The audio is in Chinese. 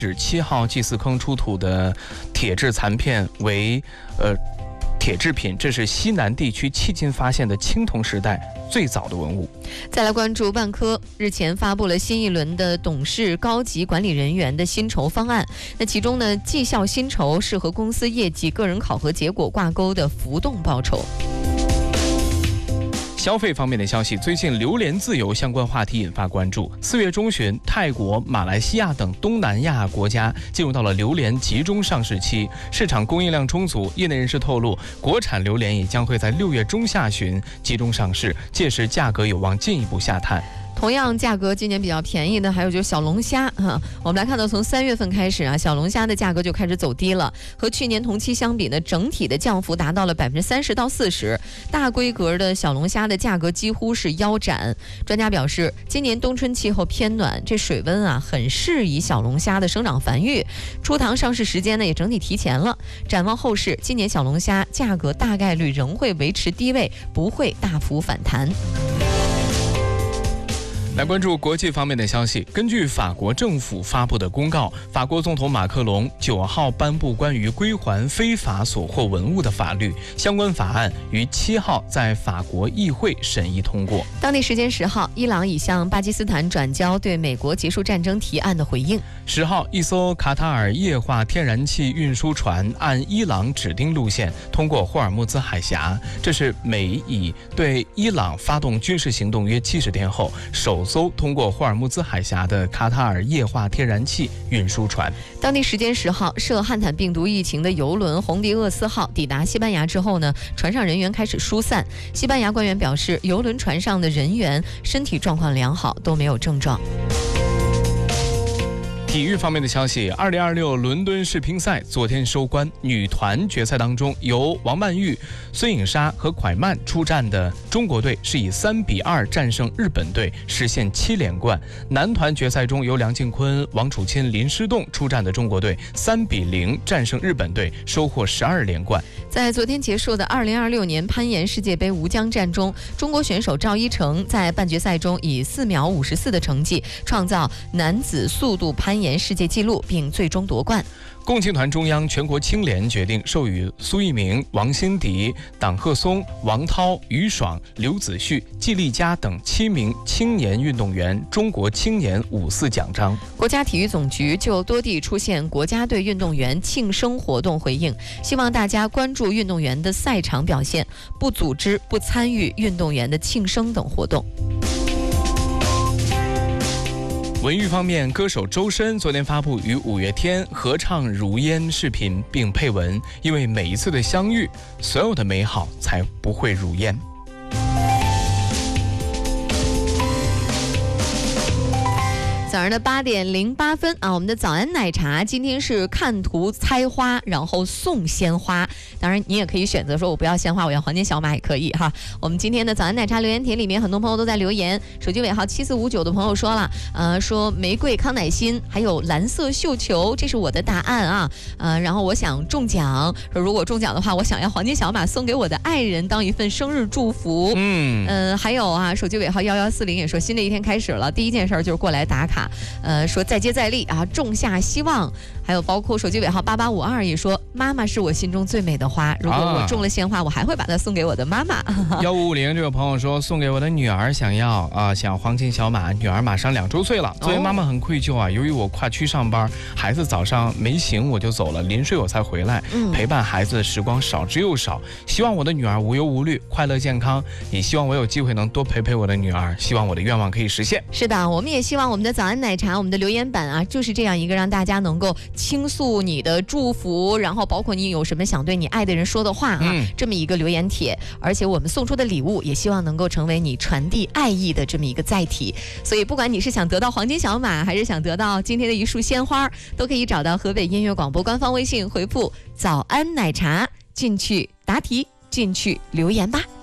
指7号祭祀坑出土的铁质残片为铁制品，这是西南地区迄今发现的青铜时代最早的文物。 再来关注万科，日前发布了新一轮的董事高级管理人员的薪酬方案。那其中呢，绩效薪酬是和公司业绩、个人考核结果挂钩的浮动报酬。 消费方面的消息，最近榴莲自由相关话题引发关注。4月中旬，泰国、马来西亚等东南亚国家进入到了榴莲集中上市期，市场供应量充足。业内人士透露，国产榴莲也将会在6月中下旬集中上市，届时价格有望进一步下探。 同样价格今年比较便宜的还有就是小龙虾我们来看到从3月份开始小龙虾的价格就开始走低了，和去年同期相比呢，整体的降幅达到了30%到40%，大规格的小龙虾的价格几乎是腰斩。专家表示，今年冬春气候偏暖，这水温很适宜小龙虾的生长繁育，出塘上市时间呢也整体提前了。展望后市，今年小龙虾价格大概率仍会维持低位，不会大幅反弹。 来关注国际方面的消息。根据法国政府发布的公告，法国总统马克龙9号颁布关于归还非法所获文物的法律，相关法案于7号在法国议会审议通过。 当地时间10号，伊朗已向巴基斯坦转交对美国结束战争提案的回应。 10号，一艘卡塔尔液化天然气运输船按伊朗指定路线通过霍尔木兹海峡，这是美以对伊朗发动军事行动约70天后首艘通过霍尔木兹海峡的卡塔尔液化天然气运输船。 当地时间10号，涉汉坦病毒疫情的邮轮洪迪厄斯号抵达西班牙之后呢，船上人员开始疏散。西班牙官员表示，邮轮船上的人员身体状况良好，都没有症状。 体育方面的消息，2026伦敦世乒赛昨天收官，女团决赛当中，由王曼玉、孙颖莎和蒯曼出战的中国队是以3-2战胜日本队，实现7连冠。男团决赛中，由梁靖昆、王楚钦、林诗栋出战的中国队3-0战胜日本队，收获12连冠。 在昨天结束的2026年攀岩世界杯吴江站中，中国选手赵一成在半决赛中以4秒54的成绩创造男子速度攀岩世界纪录，并最终夺冠。 共青团中央全国青联决定授予苏翊鸣、王欣迪、党鹤松、王涛、于爽、刘子旭、季丽佳等7名青年运动员中国青年5·4奖章。 国家体育总局就多地出现国家队运动员庆生活动回应，希望大家关注运动员的赛场表现，不组织、不参与运动员的庆生等活动。 文娱方面，歌手周深昨天发布与五月天合唱《如烟》视频，并配文：因为每一次的相遇，所有的美好才不会如烟。 早上的8点08分我们的早安奶茶今天是看图猜花，然后送鲜花。当然你也可以选择说我不要鲜花，我要黄金小马也可以哈。我们今天的早安奶茶留言帖里面，很多朋友都在留言。手机尾号7459的朋友说了，说玫瑰康乃馨还有蓝色绣球，这是我的答案然后我想中奖，如果中奖的话，我想要黄金小马送给我的爱人当一份生日祝福。还有手机尾号1140也说，新的一天开始了，第一件事就是过来打卡。说再接再厉种下希望。还有包括手机尾号8852也说，妈妈是我心中最美的花，如果我种了鲜花，我还会把它送给我的妈妈。 1550这位朋友说，送给我的女儿，想要黄金小马，女儿马上2周岁了，作为妈妈很愧疚由于我跨区上班，孩子早上没醒我就走了，临睡我才回来，陪伴孩子的时光少之又少，希望我的女儿无忧无虑，快乐健康，也希望我有机会能多陪陪我的女儿，希望我的愿望可以实现。 是的，我们也希望我们的早安奶茶，我们的留言板就是这样一个让大家能够倾诉你的祝福，然后包括你有什么想对你爱的人说的话这么一个留言帖。而且我们送出的礼物也希望能够成为你传递爱意的这么一个载体。所以不管你是想得到黄金小马，还是想得到今天的一束鲜花，都可以找到河北音乐广播官方微信，回复早安奶茶进去答题，进去留言吧。